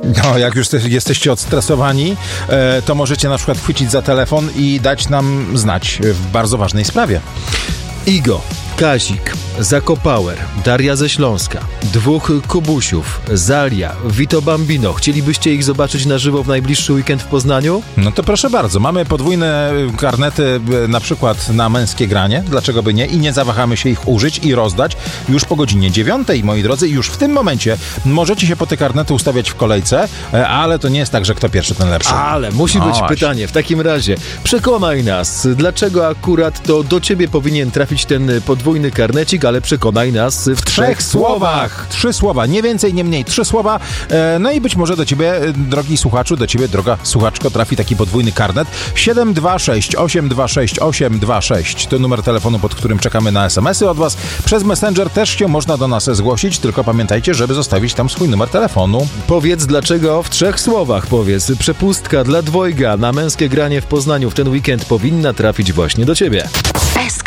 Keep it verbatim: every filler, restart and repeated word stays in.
No, jak już te, jesteście odstresowani, e, to możecie na przykład chwycić za telefon i dać nam znać w bardzo ważnej sprawie. Igo, Kazik, Zakopauer, Daria ze Śląska, dwóch Kubusiów, Zalia, Vito Bambino. Chcielibyście ich zobaczyć na żywo w najbliższy weekend w Poznaniu? No to proszę bardzo. Mamy podwójne karnety na przykład na męskie granie. Dlaczego by nie? I nie zawahamy się ich użyć i rozdać już po godzinie dziewiątej, moi drodzy. I już w tym momencie możecie się po te karnety ustawiać w kolejce, ale to nie jest tak, że kto pierwszy, ten lepszy. Ale musi no być właśnie. pytanie. W takim razie przekonaj nas, dlaczego akurat to do ciebie powinien trafić ten podwójny karnecik, ale przekonaj nas w, W trzech słowach. Trzy słowa, nie więcej, nie mniej. Trzy słowa. E, no i być może do ciebie, drogi słuchaczu, do ciebie, droga słuchaczko, trafi taki podwójny karnet. siedem dwa sześć osiem dwa sześć osiem dwa sześć to numer telefonu, pod którym czekamy na es em esy od was. Przez Messenger też się można do nas zgłosić, tylko pamiętajcie, żeby zostawić tam swój numer telefonu. Powiedz dlaczego w trzech słowach. Powiedz, przepustka dla dwojga na męskie granie w Poznaniu w ten weekend powinna trafić właśnie do ciebie. S